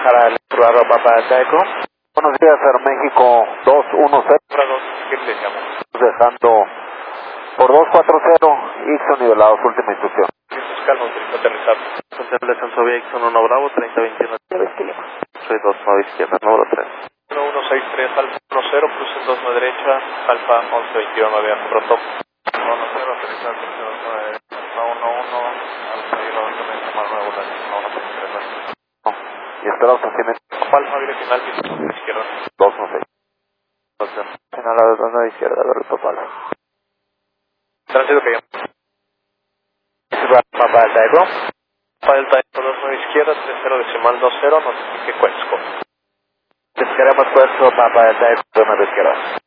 bajar al Bravo Papa Echo. Buenos días, Aeroméxico 210. ¿Qué le llamo? Dejando por 240, Ixon nivelados, última instrucción. Calma, autoriza aterrizar. Central de Sensovia Ixon 1 Bravo, 3021. Soy 29 izquierda, número 3. 1163, Alfa 10, cruce 29 derecha, Alfa 1121, de pronto. 10, aterrizar, cruce 29 derecha, Alfa 11, Alfa y la orden de llamar nuevo, 163. Y esperamos así. Alfa direccional, izquierda. 216. Final a la izquierda, del total. Tránsito que llama. Papa Echo. Delta 29 izquierda, 30 decimal 20, notifique Cuesco. Queremos puesto Papa Echo, 29 izquierda.